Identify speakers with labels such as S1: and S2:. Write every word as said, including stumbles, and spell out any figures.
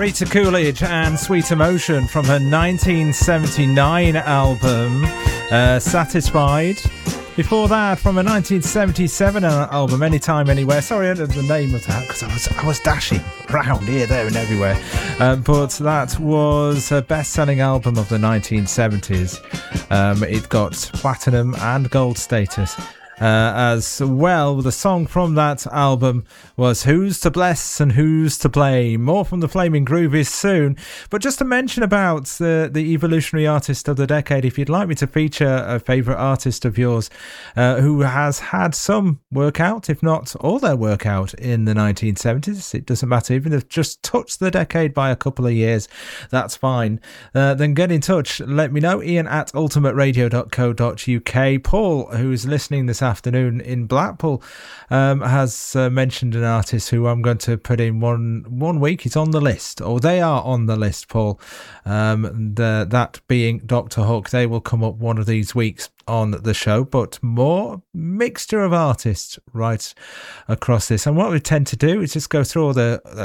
S1: Rita Coolidge and Sweet Emotion from her nineteen seventy-nine album, uh, Satisfied. Before that, from a nineteen seventy-seven album, Anytime, Anywhere. Sorry, I don't know the name of that because I was I was dashing around here, there and everywhere. Uh, but that was a best-selling album of the nineteen seventies. Um, it got platinum and gold status. Uh, as well, the song from that album was Who's to Bless and Who's to Blame. More from the Flaming Groovies soon. But just to mention about the, the Evolutionary Artist of the Decade, if you'd like me to feature a favourite artist of yours uh, who has had some work out, if not all their work out in the nineteen seventies, it doesn't matter, even if just touched the decade by a couple of years, that's fine. Uh, then get in touch, let me know, Ian at ultimate radio dot co dot uk. Paul, who's listening this afternoon, afternoon in Blackpool, um, has uh, mentioned an artist who I'm going to put in one one week. He's on the list, or they are on the list, Paul. Um, and, uh, that being Doctor Hook. They will come up one of these weeks on the show, but more mixture of artists right across this. And what we tend to do is just go through all the